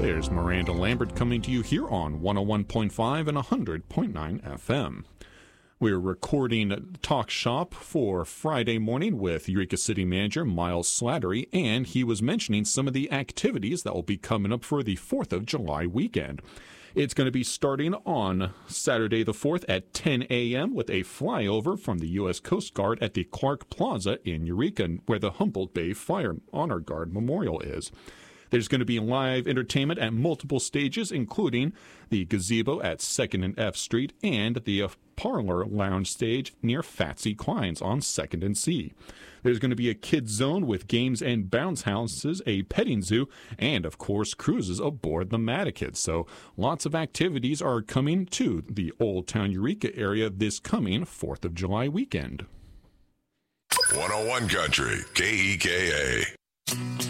There's Miranda Lambert coming to you here on 101.5 and 100.9 FM. We're recording Talk Shop for Friday morning with Eureka City Manager Miles Slattery, and he was mentioning some of the activities that will be coming up for the 4th of July weekend. It's going to be starting on Saturday the 4th at 10 a.m. with a flyover from the U.S. Coast Guard at the Clark Plaza in Eureka, where the Humboldt Bay Fire Honor Guard Memorial is. There's going to be live entertainment at multiple stages, including the gazebo at 2nd and F Street and the Parlor Lounge stage near Fatsy Klein's on 2nd and C. There's going to be a kids zone with games and bounce houses, a petting zoo, and, of course, cruises aboard the Matakids. So lots of activities are coming to the Old Town Eureka area this coming 4th of July weekend. 101 Country, KEKA.